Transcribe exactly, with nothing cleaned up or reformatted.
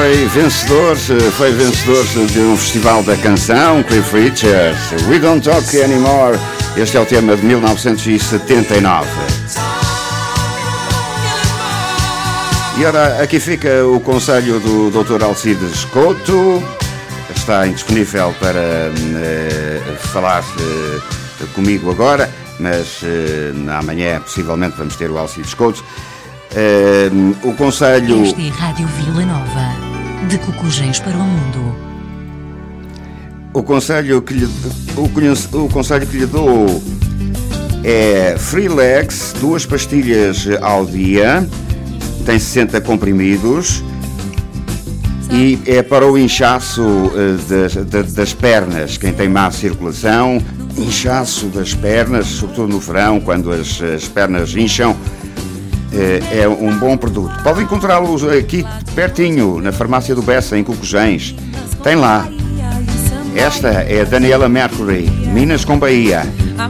foi vencedor, foi vencedor de um festival da canção, Cliff Richard, We Don't Talk Anymore. Este é o tema de mil novecentos e setenta e nove. E ora, aqui fica o conselho do doutor Alcides Couto. Está indisponível para uh, falar uh, comigo agora, mas uh, amanhã possivelmente vamos ter o Alcides Couto. Uh, o conselho... Esta é Rádio Vila Nova, de Cocujens para o Mundo. O conselho que lhe, o, o conselho que lhe dou é Freelex, duas pastilhas ao dia, tem sessenta comprimidos e é para o inchaço das, das, das pernas, quem tem má circulação, inchaço das pernas, sobretudo no verão, quando as, as pernas incham, é um bom produto. Pode encontrá-lo aqui pertinho, na farmácia do Bessa, em Cocujens. Tem lá. Esta é a Daniela Mercury, Minas com Bahia.